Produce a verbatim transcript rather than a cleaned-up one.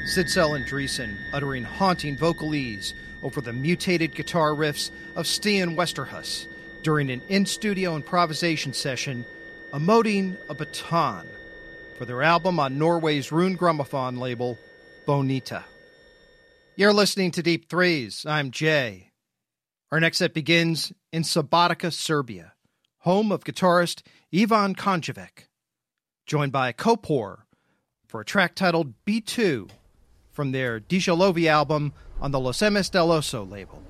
Sidsel Andreessen uttering haunting vocalese over the mutated guitar riffs of Stian Westerhus during an in-studio improvisation session emoting a baton for their album on Norway's Rune Gramophone label, Bonita. You're listening to Deep Threes. I'm Jay. Our next set begins in Subotica, Serbia, home of guitarist Ivan Konjevic, joined by Kopor for a track titled B two from their Dijalovi album on the Los Emes del Oso label.